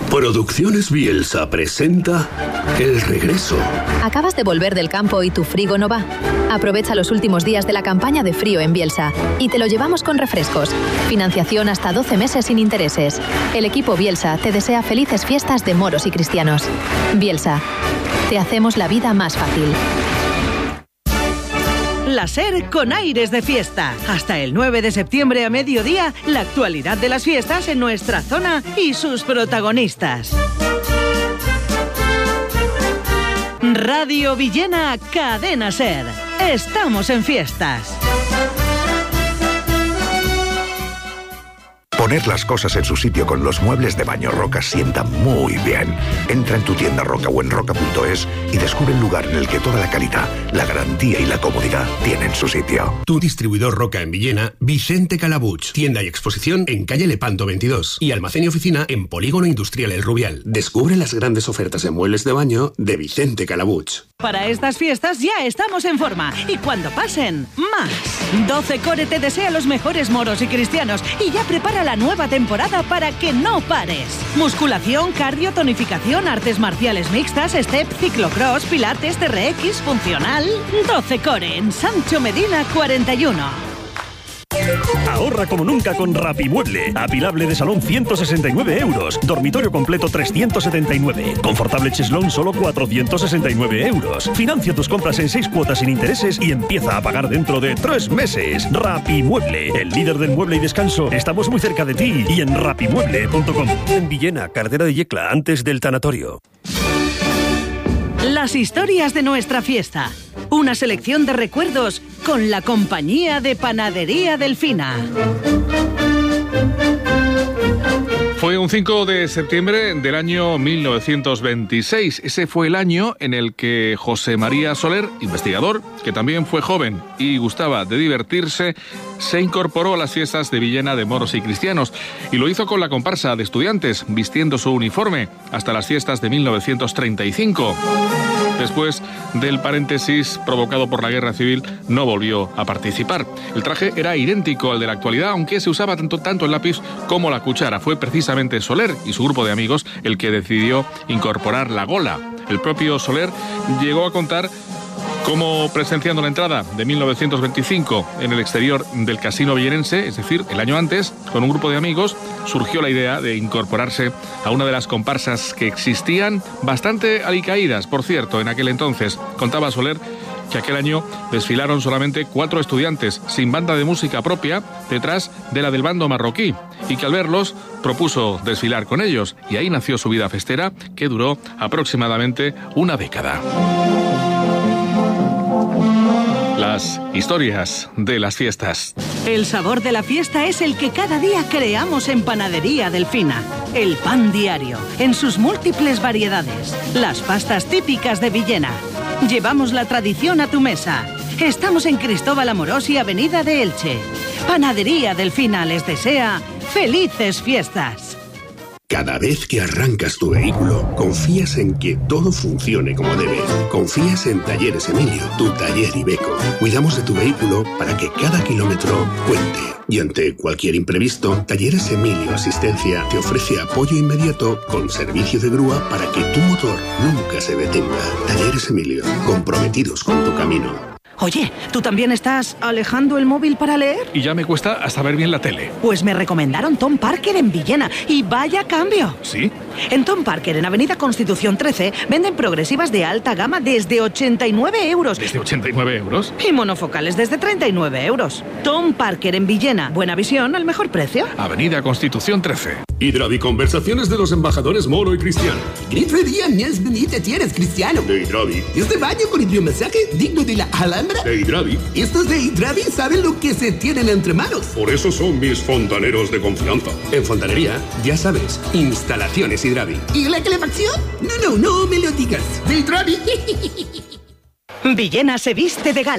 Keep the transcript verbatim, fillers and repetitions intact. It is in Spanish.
Producciones Bielsa presenta El Regreso. ¿Acabas de volver del campo y tu frigo no va? Aprovecha los últimos días de la campaña de frío en Bielsa y te lo llevamos con refrescos. Financiación hasta doce meses sin intereses. El equipo Bielsa te desea felices fiestas de moros y cristianos. Bielsa, te hacemos la vida más fácil. La SER con aires de fiesta. Hasta el nueve de septiembre a mediodía, la actualidad de las fiestas en nuestra zona y sus protagonistas. Radio Villena, Cadena SER. Estamos en fiestas. Poner las cosas en su sitio con los muebles de baño Roca sienta muy bien. Entra en tu tienda Roca o en roca punto es y descubre el lugar en el que toda la calidad, la garantía y la comodidad tienen su sitio. Tu distribuidor Roca en Villena, Vicente Calabuch. Tienda y exposición en calle Lepanto veintidós y almacén y oficina en Polígono Industrial El Rubial. Descubre las grandes ofertas en muebles de baño de Vicente Calabuch. Para estas fiestas ya estamos en forma y cuando pasen, más. doce Core te desea los mejores moros y cristianos y ya prepara la nueva temporada para que no pares. Musculación, cardio, tonificación, artes marciales mixtas, step, ciclocross, pilates, T R X, funcional. doce Core en Sancho Medina cuarenta y uno. Ahorra como nunca con Rapimueble. Apilable de salón ciento sesenta y nueve euros. Dormitorio completo trescientos setenta y nueve. Confortable cheslón solo cuatrocientos sesenta y nueve euros. Financia tus compras en seis cuotas sin intereses y empieza a pagar dentro de tres meses. Rapimueble, el líder del mueble y descanso. Estamos muy cerca de ti y en rapimueble punto com. En Villena, carretera de Yecla, antes del tanatorio. Las historias de nuestra fiesta. Una selección de recuerdos con la compañía de Panadería Delfina. Fue un cinco de septiembre del año mil novecientos veintiséis. Ese fue el año en el que José María Soler, investigador, que también fue joven y gustaba de divertirse, se incorporó a las fiestas de Villena de moros y cristianos y lo hizo con la comparsa de estudiantes, vistiendo su uniforme, hasta las fiestas de mil novecientos treinta y cinco. Después del paréntesis provocado por la guerra civil, no volvió a participar. El traje era idéntico al de la actualidad, aunque se usaba tanto, tanto el lápiz como la cuchara. Fue precisamente Soler y su grupo de amigos el que decidió incorporar la gola. El propio Soler llegó a contar cómo, presenciando la entrada de mil novecientos veinticinco en el exterior del Casino Villenense, es decir, el año antes, con un grupo de amigos, surgió la idea de incorporarse a una de las comparsas que existían, bastante alicaídas, por cierto, en aquel entonces. Contaba Soler que aquel año desfilaron solamente cuatro estudiantes, sin banda de música propia, detrás de la del bando marroquí, y que al verlos propuso desfilar con ellos, y ahí nació su vida festera, que duró aproximadamente una década. Las historias de las fiestas. El sabor de la fiesta es el que cada día creamos en Panadería Delfina. El pan diario, en sus múltiples variedades. Las pastas típicas de Villena. Llevamos la tradición a tu mesa. Estamos en Cristóbal Amorós y Avenida de Elche. Panadería Delfina les desea felices fiestas. Cada vez que arrancas tu vehículo, confías en que todo funcione como debe. Confías en Talleres Emilio, tu taller Iveco. Cuidamos de tu vehículo para que cada kilómetro cuente. Y ante cualquier imprevisto, Talleres Emilio Asistencia te ofrece apoyo inmediato con servicio de grúa para que tu motor nunca se detenga. Talleres Emilio, comprometidos con tu camino. Oye, ¿tú también estás alejando el móvil para leer? Y ya me cuesta hasta ver bien la tele. Pues me recomendaron Tom Parker en Villena y vaya cambio. ¿Sí? En Tom Parker, en Avenida Constitución trece, venden progresivas de alta gama desde ochenta y nueve euros. ¿Desde ochenta y nueve euros? Y monofocales desde treinta y nueve euros. Tom Parker en Villena. Buena visión al mejor precio. Avenida Constitución trece. Hidravi, conversaciones de los embajadores moro y cristiano. Grito día, más bonita tienes, cristiano. De Hidravi. Este baño con hidromasaje digno de la Alhambra. De Hidravi. Estos de Hidravi saben lo que se tienen entre manos. Por eso son mis fontaneros de confianza. En fontanería, ya sabes, instalaciones Hidravi. ¿Y la calefacción? No, no, no me lo digas. De Hidravi. Villena se viste de gala.